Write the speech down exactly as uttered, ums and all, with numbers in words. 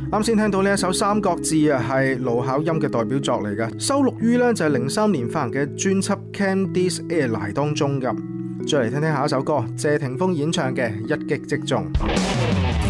啱先聽到呢一首《三角志》啊，係盧巧音嘅代表作嚟嘅，收錄於呢就係零三年發行嘅專輯《Candice Airline》當中噶。再嚟聽聽下一首歌，謝霆鋒演唱嘅《一擊即中》。